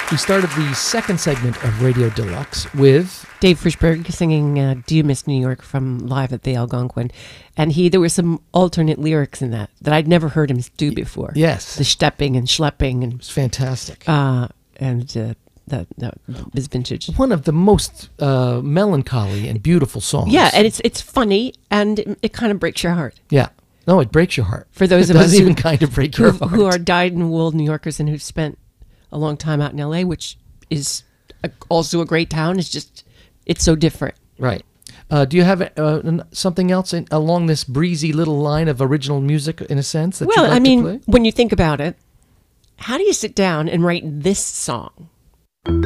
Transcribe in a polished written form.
We started the second segment of Radio Deluxe with Dave Frishberg singing Do You Miss New York from Live at the Algonquin. And there were some alternate lyrics in that I'd never heard him do before. Yes. The stepping and schlepping. And it's fantastic. That is vintage. One of the most melancholy and beautiful songs. Yeah, and it's funny, and it kind of breaks your heart. Yeah. No, it breaks your heart. For those it of us even kind of break your heart. Who are dyed-in-the-wool New Yorkers and who've spent a long time out in L.A., which is also a great town. It's so different. Right. Do you have something else along this breezy little line of original music, in a sense, that you'd like to play? When you think about it, how do you sit down and write this song?